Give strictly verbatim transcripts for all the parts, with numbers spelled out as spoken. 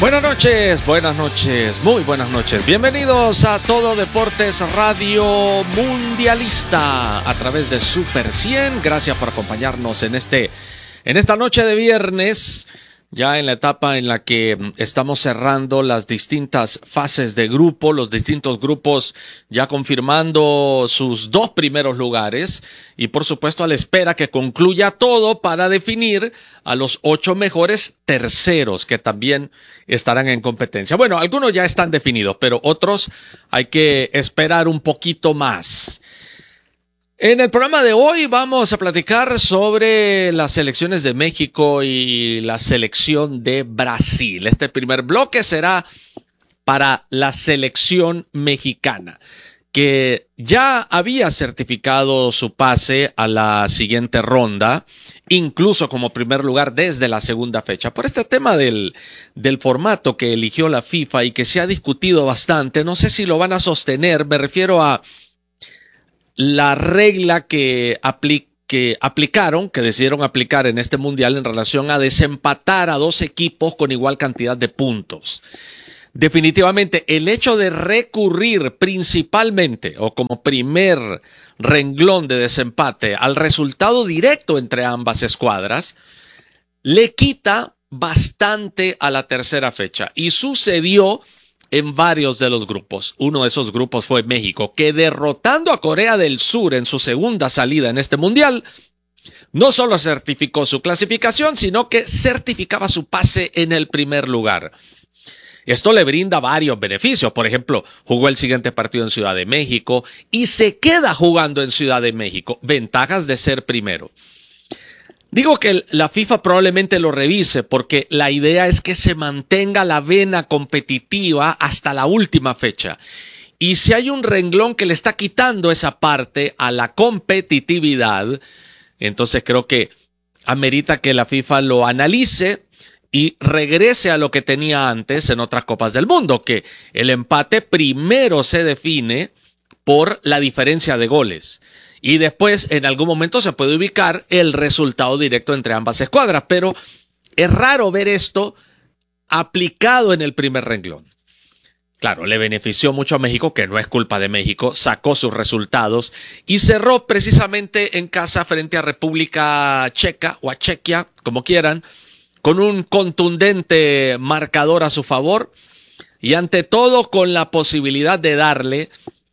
Buenas noches, buenas noches, muy buenas noches. Bienvenidos a Todo Deportes Radio Mundialista a través de Super cien. Gracias por acompañarnos en este, en esta noche de viernes, ya en la etapa en la que estamos cerrando las distintas fases de grupo, los distintos grupos ya confirmando sus dos primeros lugares y por supuesto a la espera que concluya todo para definir a los ocho mejores terceros que también estarán en competencia. Bueno, algunos ya están definidos, pero otros hay que esperar un poquito más. En el programa de hoy vamos a platicar sobre las selecciones de México y la selección de Brasil. Este primer bloque será para la selección mexicana, que ya había certificado su pase a la siguiente ronda, incluso como primer lugar desde la segunda fecha. Por este tema del, del formato que eligió la FIFA y que se ha discutido bastante, no sé si lo van a sostener, me refiero a la regla que, apli- que aplicaron, que decidieron aplicar en este mundial en relación a desempatar a dos equipos con igual cantidad de puntos. Definitivamente, el hecho de recurrir principalmente o como primer renglón de desempate al resultado directo entre ambas escuadras, le quita bastante a la tercera fecha. Y sucedió en varios de los grupos. Uno de esos grupos fue México, que derrotando a Corea del Sur en su segunda salida en este mundial, no solo certificó su clasificación, sino que certificaba su pase en el primer lugar. Esto le brinda varios beneficios. Por ejemplo, jugó el siguiente partido en Ciudad de México y se queda jugando en Ciudad de México. Ventajas de ser primero. Digo que la FIFA probablemente lo revise porque la idea es que se mantenga la vena competitiva hasta la última fecha. Y si hay un renglón que le está quitando esa parte a la competitividad, entonces creo que amerita que la FIFA lo analice y regrese a lo que tenía antes en otras Copas del Mundo, que el empate primero se define por la diferencia de goles. Y después, en algún momento, se puede ubicar el resultado directo entre ambas escuadras. Pero es raro ver esto aplicado en el primer renglón. Claro, le benefició mucho a México, que no es culpa de México, sacó sus resultados y cerró precisamente en casa frente a República Checa o a Chequia, como quieran, con un contundente marcador a su favor y ante todo con la posibilidad de darle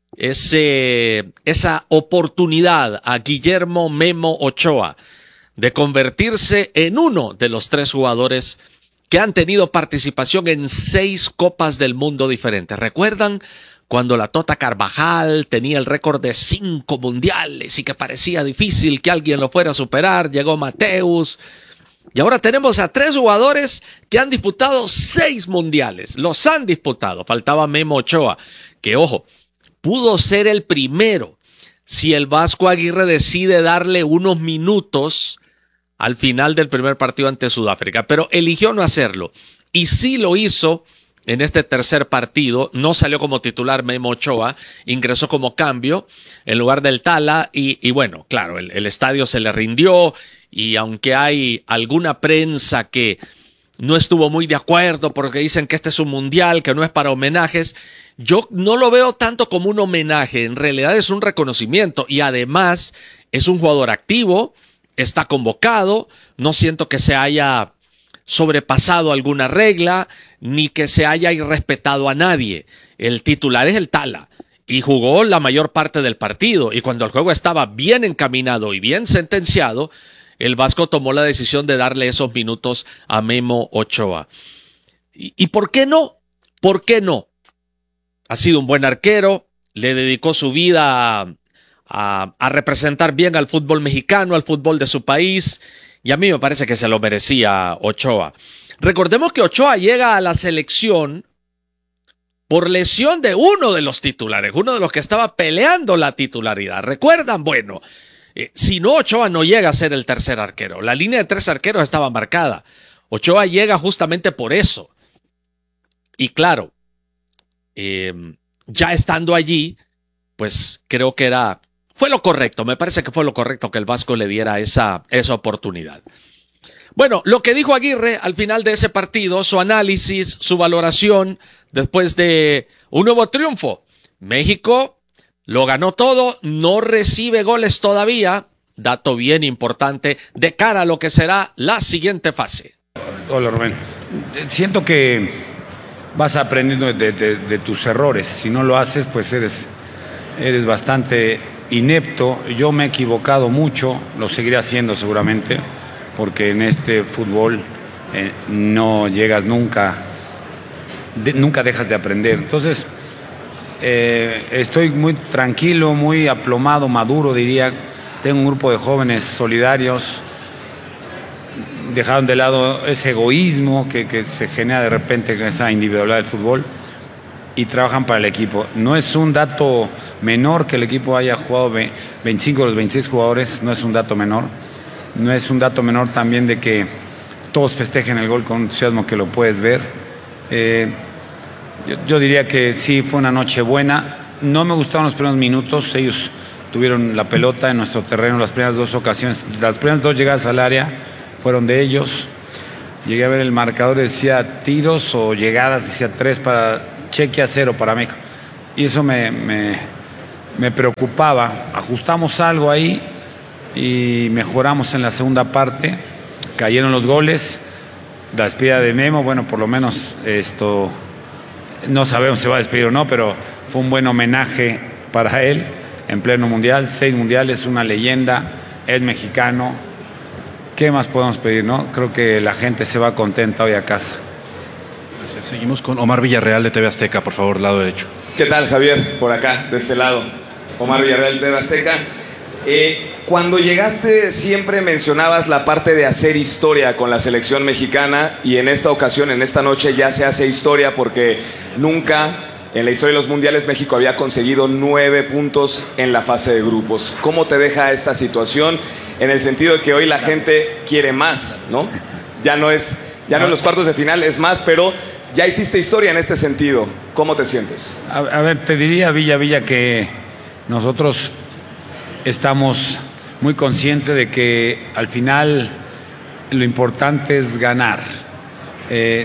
Ese, esa oportunidad a Guillermo Memo Ochoa de convertirse en uno de los tres jugadores que han tenido participación en seis Copas del Mundo diferentes. ¿Recuerdan cuando la Tota Carvajal tenía el récord de cinco mundiales y que parecía difícil que alguien lo fuera a superar? Llegó Mateus. Y ahora tenemos a tres jugadores que han disputado seis mundiales. Los han disputado. Faltaba Memo Ochoa, que ojo, pudo ser el primero si el Vasco Aguirre decide darle unos minutos al final del primer partido ante Sudáfrica, pero eligió no hacerlo. Y sí lo hizo en este tercer partido. No salió como titular Memo Ochoa, ingresó como cambio en lugar del Tala y, y bueno, claro, el, el estadio se le rindió y aunque hay alguna prensa que no estuvo muy de acuerdo porque dicen que este es un mundial, que no es para homenajes, yo no lo veo tanto como un homenaje, en realidad es un reconocimiento y además es un jugador activo, está convocado, no siento que se haya sobrepasado alguna regla ni que se haya irrespetado a nadie. El titular es el Tala y jugó la mayor parte del partido y cuando el juego estaba bien encaminado y bien sentenciado, el Vasco tomó la decisión de darle esos minutos a Memo Ochoa. ¿Y, y por qué no? ¿Por qué no? Ha sido un buen arquero, le dedicó su vida a, a, a representar bien al fútbol mexicano, al fútbol de su país, y a mí me parece que se lo merecía Ochoa. Recordemos que Ochoa llega a la selección por lesión de uno de los titulares, uno de los que estaba peleando la titularidad. ¿Recuerdan? Bueno, eh, si no, Ochoa no llega a ser el tercer arquero. La línea de tres arqueros estaba marcada. Ochoa llega justamente por eso. Y claro, Eh, ya estando allí, pues creo que era, fue lo correcto, me parece que fue lo correcto que el Vasco le diera esa, esa oportunidad. Bueno, lo que dijo Aguirre al final de ese partido, su análisis, su valoración después de un nuevo triunfo. México lo ganó todo, no recibe goles todavía, dato bien importante de cara a lo que será la siguiente fase. Hola, Rubén. Siento que vas aprendiendo de, de, de tus errores. Si no lo haces, pues eres, eres bastante inepto. Yo me he equivocado mucho, lo seguiré haciendo seguramente, porque en este fútbol eh, no llegas nunca, de, nunca dejas de aprender. Entonces, eh, estoy muy tranquilo, muy aplomado, maduro, diría. Tengo un grupo de jóvenes solidarios, dejaron de lado ese egoísmo que, que se genera de repente con esa individualidad del fútbol y trabajan para el equipo. No es un dato menor que el equipo haya jugado veinticinco de los veintiséis jugadores, no es un dato menor. No es un dato menor también de que todos festejen el gol con entusiasmo, que lo puedes ver. Eh, yo, yo diría que sí, fue una noche buena. No me gustaron los primeros minutos, ellos tuvieron la pelota en nuestro terreno las primeras dos ocasiones. Las primeras dos llegadas al área fueron de ellos. Llegué a ver el marcador, decía tiros o llegadas, decía tres para Chequia, cero para México. Y eso me, me, me preocupaba. Ajustamos algo ahí y mejoramos en la segunda parte. Cayeron los goles. La despedida de Memo, bueno, por lo menos esto no sabemos si va a despedir o no, pero fue un buen homenaje para él en pleno mundial. Seis mundiales, una leyenda, es mexicano. ¿Qué más podemos pedir, no? Creo que la gente se va contenta hoy a casa. Gracias. Seguimos con Omar Villarreal de T V Azteca, por favor, lado derecho. ¿Qué tal, Javier? Por acá, de este lado. Omar Villarreal de T V Azteca. Eh, cuando llegaste siempre mencionabas la parte de hacer historia con la selección mexicana y en esta ocasión, en esta noche ya se hace historia porque nunca en la historia de los mundiales México había conseguido nueve puntos en la fase de grupos. ¿Cómo te deja esta situación? En el sentido de que hoy la gente quiere más, ¿no? Ya no es, ya no en los cuartos de final, es más, pero ya hiciste historia en este sentido. ¿Cómo te sientes? A, a ver, te diría, Villa, Villa, que nosotros estamos muy conscientes de que al final lo importante es ganar. Eh,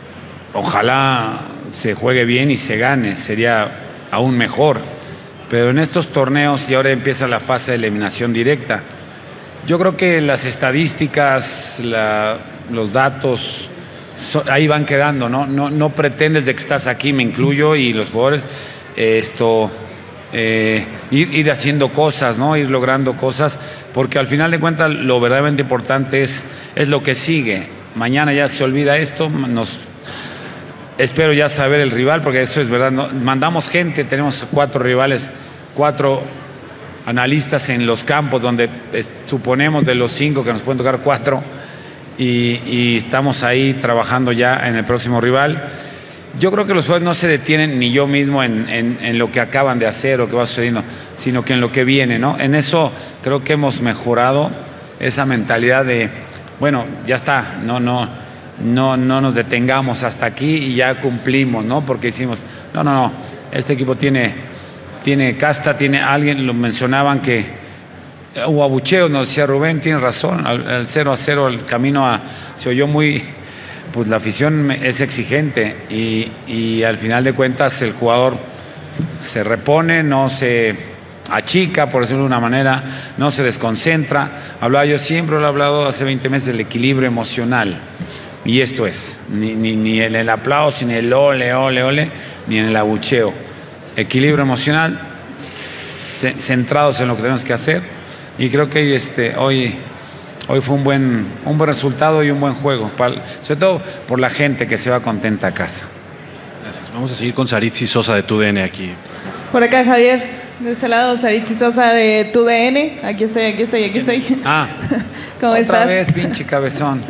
ojalá se juegue bien y se gane, sería aún mejor. Pero en estos torneos, y ahora empieza la fase de eliminación directa, yo creo que las estadísticas, la, los datos, so, ahí van quedando, ¿no? No, no pretendes de que estás aquí, me incluyo, y los jugadores, eh, esto... Eh, ir, ir haciendo cosas, ¿no? Ir logrando cosas, porque al final de cuentas lo verdaderamente importante es, es lo que sigue. Mañana ya se olvida esto, nos, espero ya saber el rival, porque eso es verdad, ¿no? Mandamos gente, tenemos cuatro rivales, cuatro analistas en los campos, donde es, suponemos de los cinco que nos pueden tocar cuatro, y, y estamos ahí trabajando ya en el próximo rival. Yo creo que los jugadores no se detienen, ni yo mismo, en, en, en lo que acaban de hacer o que va sucediendo, sino que en lo que viene, ¿no? En eso creo que hemos mejorado esa mentalidad de, bueno, ya está, no, no, no, no nos detengamos hasta aquí y ya cumplimos, ¿no? Porque hicimos, no, no, no, este equipo tiene, tiene casta, tiene alguien, lo mencionaban que hubo abucheos, nos decía Rubén, tiene razón, al, al cero a cero el camino a, se oyó muy... Pues la afición es exigente y, y al final de cuentas el jugador se repone, no se achica, por decirlo de una manera, no se desconcentra. Hablaba yo siempre, lo he hablado hace veinte meses, del equilibrio emocional. Y esto es, ni, ni, ni en el aplauso, ni el ole, ole, ole, ni en el abucheo. Equilibrio emocional, centrados en lo que tenemos que hacer. Y creo que este, hoy... Hoy fue un buen, un buen resultado y un buen juego, para, sobre todo por la gente que se va contenta a casa. Gracias. Vamos a seguir con Saritzi Sosa de T U D N aquí. Por acá, Javier, de este lado, Saritzi Sosa de T U D N. Aquí estoy, aquí estoy, aquí estoy. Ah, ¿cómo otra estás? Otra vez, pinche cabezón.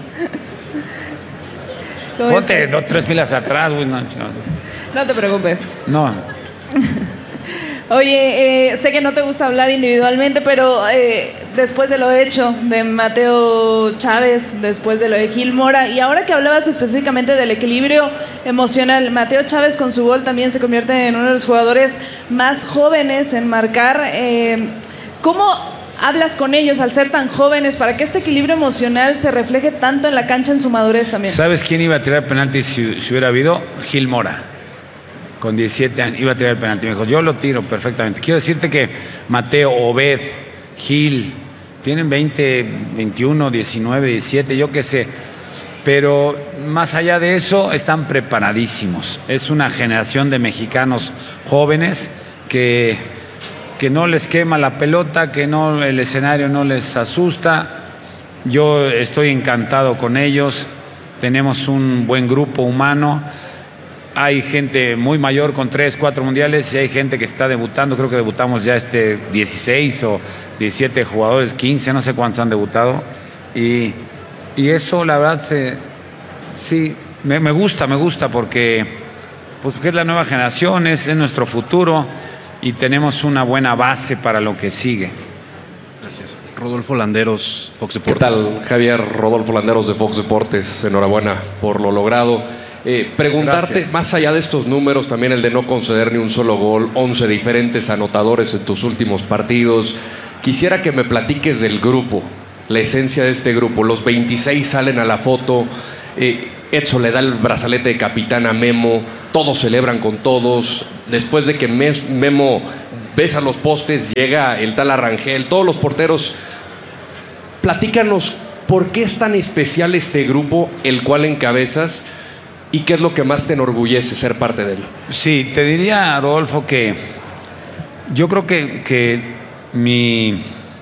Ponte dos, tres filas atrás, güey. No, no te preocupes. No. Oye, eh, sé que no te gusta hablar individualmente, pero eh, después de lo hecho de Mateo Chávez, después de lo de Gil Mora, y ahora que hablabas específicamente del equilibrio emocional, Mateo Chávez con su gol también se convierte en uno de los jugadores más jóvenes en marcar. Eh, ¿Cómo hablas con ellos al ser tan jóvenes para que este equilibrio emocional se refleje tanto en la cancha en su madurez también? ¿Sabes quién iba a tirar penalti si, si hubiera habido? Gil Mora. Con diecisiete años iba a tirar el penalti. Me dijo, yo lo tiro perfectamente. Quiero decirte que Mateo, Obed, Gil, tienen veinte, veintiuno, diecinueve, diecisiete, yo qué sé. Pero más allá de eso, están preparadísimos. Es una generación de mexicanos jóvenes que, que no les quema la pelota, que no, el escenario no les asusta. Yo estoy encantado con ellos. Tenemos un buen grupo humano. Hay gente muy mayor con tres, cuatro mundiales y hay gente que está debutando. Creo que debutamos ya este dieciséis o diecisiete jugadores, quince, no sé cuántos han debutado. Y, y eso, la verdad, se, sí, me, me gusta, me gusta porque, pues, porque es la nueva generación, es, es nuestro futuro y tenemos una buena base para lo que sigue. Gracias. Rodolfo Landeros, Fox ¿Qué Deportes. tal, Javier? Rodolfo Landeros de Fox Deportes. Enhorabuena por lo logrado. Eh, preguntarte, Gracias. más allá de estos números, también el de no conceder ni un solo gol, once diferentes anotadores en tus últimos partidos. Quisiera que me platiques del grupo, la esencia de este grupo. Los veintiséis salen a la foto, eh, Edson le da el brazalete de capitán a Memo, todos celebran con todos. Después de que Memo besa los postes, llega el tal Arrangel, todos los porteros. Platícanos, ¿por qué es tan especial este grupo, el cual encabezas? ¿Y qué es lo que más te enorgullece ser parte de él? Sí, te diría, Rodolfo, que yo creo que, que mi,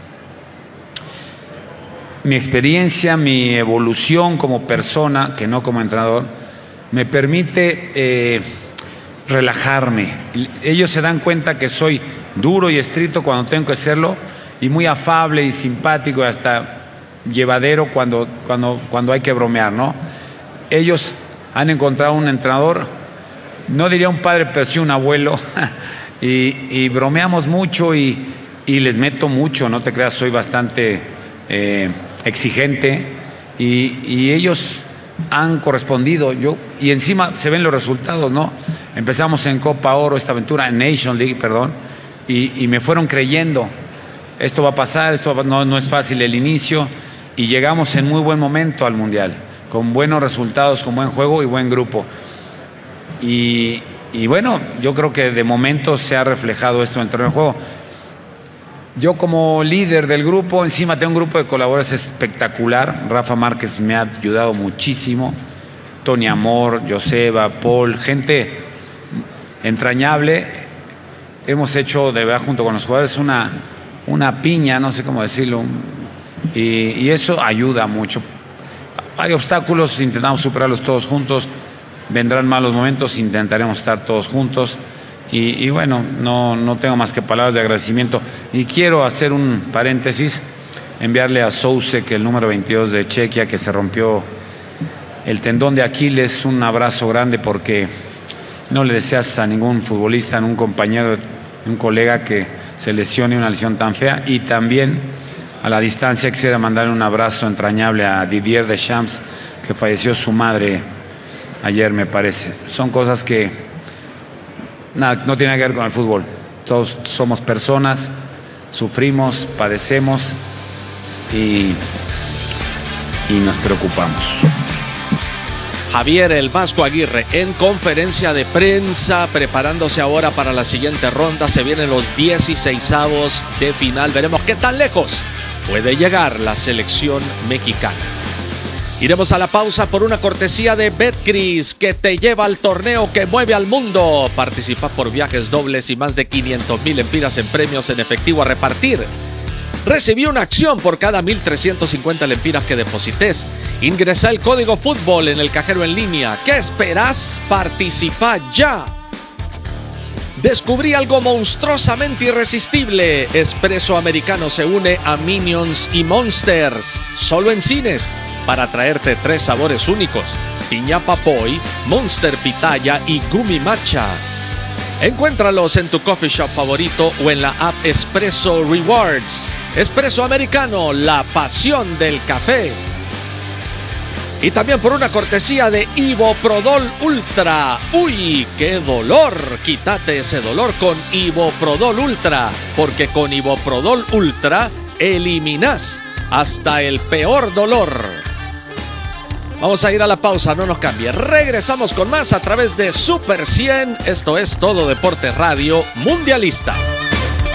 mi experiencia, mi evolución como persona, que no como entrenador, me permite eh, relajarme. Ellos se dan cuenta que soy duro y estricto cuando tengo que serlo y muy afable y simpático y hasta llevadero cuando, cuando, cuando hay que bromear, ¿no? Ellos han encontrado un entrenador, no diría un padre, pero sí un abuelo, y, y bromeamos mucho y, y les meto mucho, no te creas, soy bastante eh, exigente y, y ellos han correspondido, yo, y encima se ven los resultados, ¿no? Empezamos en Copa Oro, esta aventura, en Nation League, perdón, y, y me fueron creyendo, esto va a pasar, esto va, no, no es fácil el inicio, y llegamos en muy buen momento al Mundial, con buenos resultados, con buen juego y buen grupo. Y, y bueno, yo creo que de momento se ha reflejado esto en el terreno de juego. Yo como líder del grupo, encima tengo un grupo de colaboradores espectacular. Rafa Márquez me ha ayudado muchísimo. Tony Amor, Joseba, Paul, gente entrañable. Hemos hecho de verdad junto con los jugadores una, una piña, no sé cómo decirlo. Y, y eso ayuda mucho. Hay obstáculos, intentamos superarlos todos juntos. Vendrán malos momentos, intentaremos estar todos juntos. Y, y bueno, no, no tengo más que palabras de agradecimiento. Y quiero hacer un paréntesis, enviarle a Souček, el número veintidós de Chequia, que se rompió el tendón de Aquiles, un abrazo grande porque no le deseas a ningún futbolista, a un compañero, un colega que se lesione una lesión tan fea. Y también a la distancia quisiera mandarle un abrazo entrañable a Didier Deschamps, que falleció su madre ayer, me parece. Son cosas que nada, no tienen que ver con el fútbol. Todos somos personas, sufrimos, padecemos y, y nos preocupamos. Javier El Vasco Aguirre en conferencia de prensa, preparándose ahora para la siguiente ronda. Se vienen los dieciseisavos de final. Veremos qué tan lejos puede llegar la selección mexicana. Iremos a la pausa por una cortesía de Betcris, que te lleva al torneo que mueve al mundo. Participa por viajes dobles y más de quinientos mil lempiras en premios en efectivo a repartir. Recibí una acción por cada mil trescientos cincuenta lempiras que deposites. Ingresa el código fútbol en el cajero en línea. ¿Qué esperas? Participa ya. Descubrí algo monstruosamente irresistible. Espresso Americano se une a Minions y Monsters, solo en cines, para traerte tres sabores únicos: piña papoy, Monster Pitaya y Gumi Matcha. Encuéntralos en tu coffee shop favorito o en la app Espresso Rewards. Espresso Americano, la pasión del café. Y también por una cortesía de Iboprodol Ultra. ¡Uy, qué dolor! Quítate ese dolor con Iboprodol Ultra, porque con Iboprodol Ultra eliminás hasta el peor dolor. Vamos a ir a la pausa, no nos cambie. Regresamos con más a través de Super cien. Esto es Todo Deporte Radio Mundialista.